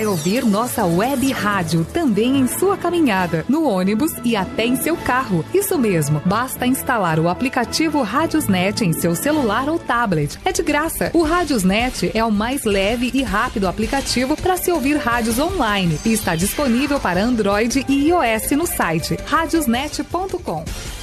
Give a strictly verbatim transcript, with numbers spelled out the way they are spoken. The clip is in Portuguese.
ouvir nossa web rádio também em sua caminhada, no ônibus e até em seu carro. Isso mesmo, basta instalar o aplicativo Radiosnet em seu celular ou tablet. É de graça. O Radiosnet é o mais leve e rápido aplicativo para se ouvir rádios online e está disponível para Android e iOS no site radiosnet ponto com.